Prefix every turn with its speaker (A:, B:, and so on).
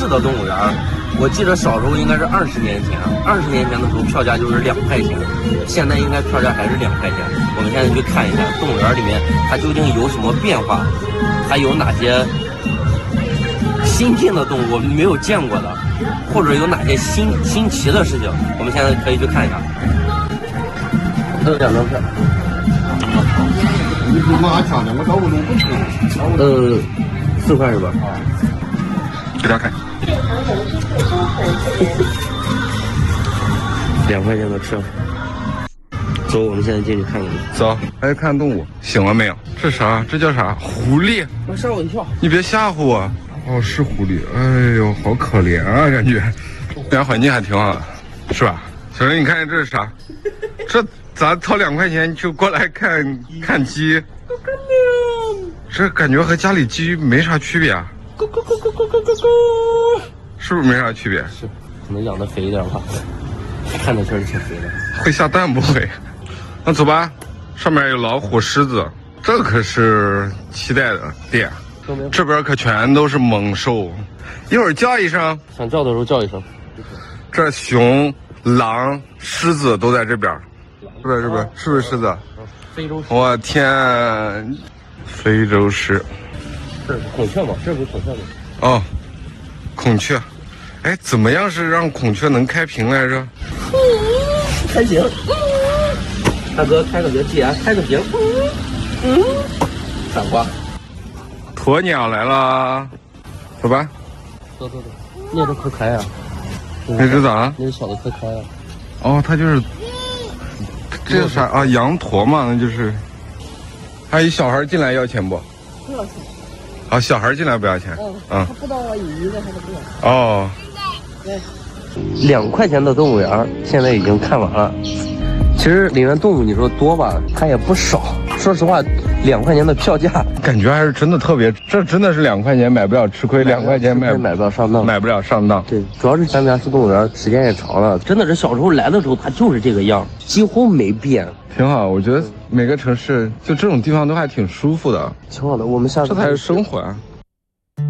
A: 市的动物园，我记得小时候应该是20年前，20年前的时候票价就是2块钱，现在应该票价还是2块钱。我们现在去看一下动物园里面它究竟有什么变化，还有哪些新进的动物我们没有见过的，或者有哪些新奇的事情，我们现在可以去看一下。这有2张票。
B: 你是哪抢的？我到我都不知。
A: 4块是吧？
C: 给大家看。
A: 2块钱的车。走，我们现在进去看一看。
C: 走，来看动物，醒了没有？这啥？这叫啥？狐狸？
A: 吓我一跳！
C: 你别吓唬我。哦，是狐狸。哎呦，好可怜啊，感觉。自然环境还挺好的，是吧？小人，你看这是啥？这咱掏2块钱就过来看鸡。这感觉和家里鸡没啥区别啊。是不是没啥区别？
A: 是，可能养的肥一点吧。看着确实挺肥的。
C: 会下蛋不会？那走吧，上面有老虎、狮子，这可是期待的店。这边可全都是猛兽，一会儿叫一声，
A: 想叫的时候叫一声。
C: 这熊、狼、狮子都在这边，是不是？是不是狮子？
A: 非洲狮。
C: 我天，非洲狮。
A: 这是孔雀吗？这不是孔雀吗？
C: 哦，孔雀。哎，怎么样是让孔雀能开屏来着？
A: 开屏。大哥，开个屏，既然开个屏。傻瓜。
C: 鸵鸟来了，走吧。
A: 走。那只可开呀。
C: 那只咋？
A: 那只小的可开呀。
C: 哦，它就是。这是啥啊？羊驼嘛，那就是。还有小孩进来要钱不？
D: 不要钱。
C: 啊，小孩进来不要钱。
D: 他不到1个他都不要。
C: 哦。
D: 对。
A: 2块钱的动物园现在已经看完了。其实里面动物你说多吧，它也不少。说实话，2块钱的票价，
C: 感觉还是真的特别。这真的是2块钱买不了吃亏，2块钱买
A: 不了上当，
C: 买不了上当。
A: 对，主要是三峡市动物园时间也长了，真的是小时候来的时候它就是这个样，几乎没变。
C: 挺好，我觉得每个城市就这种地方都还挺舒服的，
A: 挺好的。我们下次
C: 这才是生活啊。